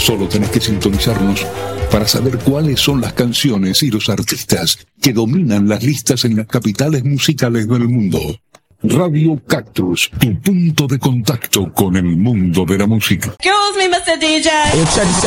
Solo tenés que sintonizarnos para saber cuáles son las canciones y los artistas que dominan las listas en las capitales musicales del mundo. Radio Cactus, tu punto de contacto con el mundo de la música. Excuse me, Mr. DJ.